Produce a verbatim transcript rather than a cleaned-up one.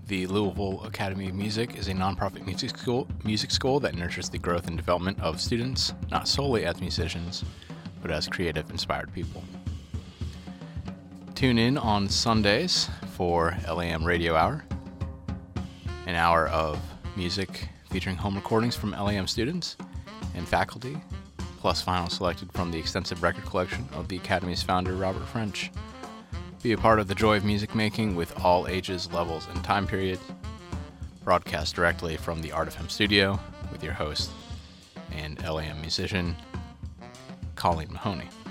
The Louisville Academy of Music is a nonprofit music school, music school that nurtures the growth and development of students, not solely as musicians, but as creative, inspired people. Tune in on Sundays for L A M Radio Hour, an hour of music featuring home recordings from L A M students and faculty, plus finals selected from the extensive record collection of the Academy's founder, Robert French. Be a part of the joy of music making with all ages, levels, and time periods. Broadcast directly from the Art of Him studio with your host and L A M musician, Colleen Mahoney.